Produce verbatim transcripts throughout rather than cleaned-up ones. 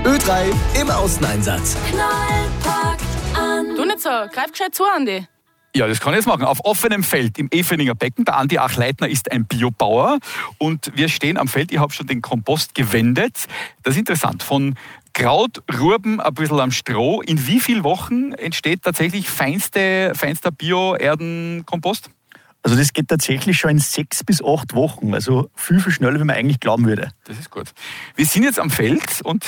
Ö drei im Außeneinsatz. Knall packt an. Du nicht so, greif gescheit zu, Andi. Ja, das kann ich jetzt machen. Auf offenem Feld im Efeninger Becken. Der Andi Achleitner ist ein Biobauer und wir stehen am Feld. Ich habe schon den Kompost gewendet. Das ist interessant. Von Kraut, Rurben, ein bisschen am Stroh. In wie vielen Wochen entsteht tatsächlich feinste, feinster Bio-Erdenkompost? Also das geht tatsächlich schon in sechs bis acht Wochen. Also viel, viel schneller, wie man eigentlich glauben würde. Das ist gut. Wir sind jetzt am Feld und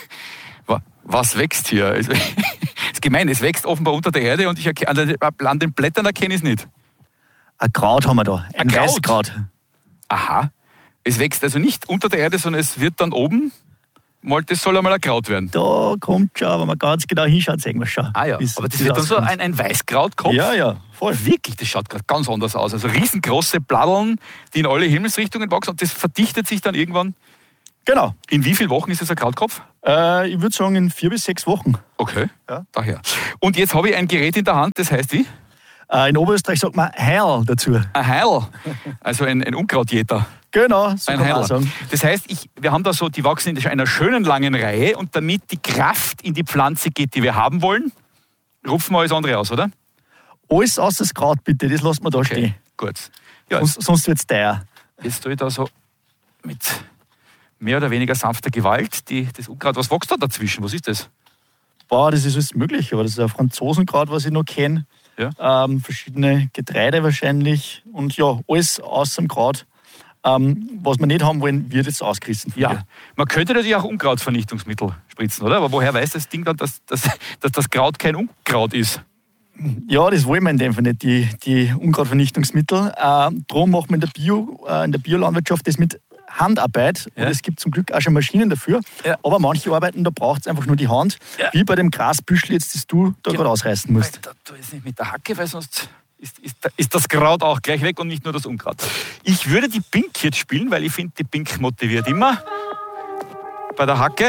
was wächst hier? Es ist gemein, es wächst offenbar unter der Erde und ich erkenne, an den Blättern erkenne ich es nicht. Ein Kraut haben wir da, ein, ein Weißkraut. Aha. Es wächst also nicht unter der Erde, sondern es wird dann oben, mal, das soll einmal ein Kraut werden. Da kommt schon, wenn man ganz genau hinschaut, sehen wir schon. Ah ja, aber das wird dann so ein, ein Weißkrautkopf? Ja, ja, voll. Wirklich, das schaut gerade ganz anders aus. Also riesengroße Bladdeln, die in alle Himmelsrichtungen wachsen und das verdichtet sich dann irgendwann. Genau. In wie vielen Wochen ist das ein Krautkopf? Äh, ich würde sagen in vier bis sechs Wochen. Okay, ja. Daher. Und jetzt habe ich ein Gerät in der Hand, das heißt wie? Äh, in Oberösterreich sagt man Heil dazu. Ein Heil, also ein, ein Unkrautjäter. Genau, so ein kann man Heil. sagen. Das heißt, ich, wir haben da so, die wachsen in einer schönen langen Reihe und damit die Kraft in die Pflanze geht, die wir haben wollen, rupfen wir alles andere aus, oder? Alles außer das Kraut bitte, das lassen wir da Okay, stehen. gut. Ja, sonst sonst wird es teuer. Jetzt tue ich da so mit mehr oder weniger sanfter Gewalt die, das Unkraut. Was wächst da dazwischen? Was ist das? Boah, das ist alles möglich, aber das ist ein Franzosenkraut, was ich noch kenne. Ja. Ähm, verschiedene Getreide wahrscheinlich und ja, alles außer dem Kraut. Ähm, was wir nicht haben wollen, wird jetzt ausgerissen. Ja, man könnte natürlich auch Unkrautvernichtungsmittel spritzen, oder? Aber woher weiß das Ding dann, dass, dass, dass das Kraut kein Unkraut ist? Ja, das wollen wir in dem Fall nicht, die, die Unkrautvernichtungsmittel. Ähm, darum machen wir in der, Bio, äh, in der Biolandwirtschaft das mit Handarbeit. Ja. Und es gibt zum Glück auch schon Maschinen dafür. Ja. Aber manche Arbeiten, da braucht es einfach nur die Hand. Ja. Wie bei dem Grasbüschel jetzt, das du da gerade ausreißen musst. Da tue ich es nicht mit der Hacke, weil sonst ist, ist, ist das Kraut auch gleich weg und nicht nur das Unkraut. Ich würde die Pink jetzt spielen, weil ich finde, die Pink motiviert immer. Bei der Hacke.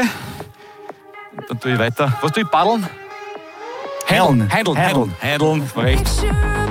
Dann tue ich weiter. Was tue ich? Paddeln? Handeln. Handeln. Handeln. Handeln. Handeln. Recht.